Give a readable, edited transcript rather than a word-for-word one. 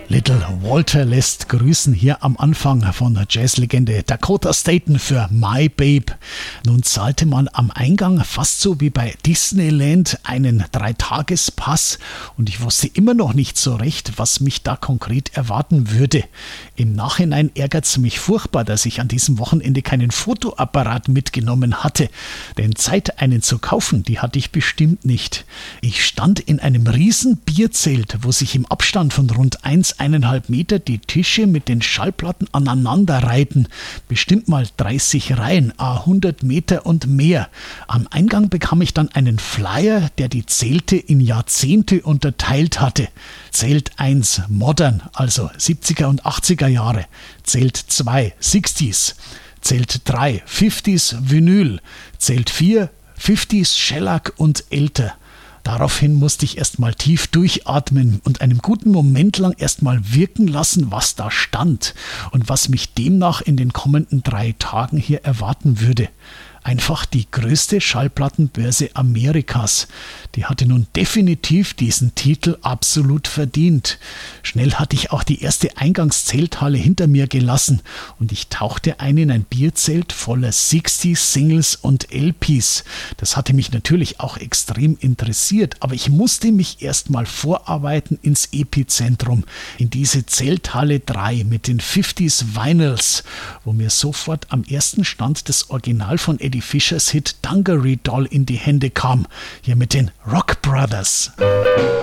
Little Walter lässt grüßen hier am Anfang von der Jazzlegende Dakota Staton für My Babe. Nun zahlte man am Eingang fast so wie bei Disneyland einen 3-Tages-Pass und ich wusste immer noch nicht so recht, was mich da konkret erwarten würde. Im Nachhinein ärgert es mich furchtbar, dass ich an diesem Wochenende keinen Fotoapparat mitgenommen hatte, denn Zeit, einen zu kaufen, die hatte ich bestimmt nicht. Ich stand in einem riesen Bierzelt, wo sich im Abstand von rund 1,5 Meter die Tische mit den Schallplatten aneinander reihten. Bestimmt mal 30 Reihen, 100 Meter und mehr. Am Eingang bekam ich dann einen Flyer, der die Zelte in Jahrzehnte unterteilt hatte. Zelt 1 Modern, also 70er und 80er Jahre. Zelt 2 60s. Zelt 3 50s Vinyl. Zelt 4 50s Shellac und älter. Daraufhin musste ich erstmal tief durchatmen und einen guten Moment lang erstmal wirken lassen, was da stand und was mich demnach in den kommenden 3 Tagen hier erwarten würde. Einfach die größte Schallplattenbörse Amerikas. Die hatte nun definitiv diesen Titel absolut verdient. Schnell hatte ich auch die erste Eingangszelthalle hinter mir gelassen und ich tauchte ein in ein Bierzelt voller 60s Singles und LPs. Das hatte mich natürlich auch extrem interessiert, aber ich musste mich erstmal vorarbeiten ins Epizentrum, in diese Zelthalle 3 mit den 50s Vinyls, wo mir sofort am ersten Stand das Original von Eddie Fischers Hit Dungaree Doll in die Hände kam, hier mit den Rock Brothers.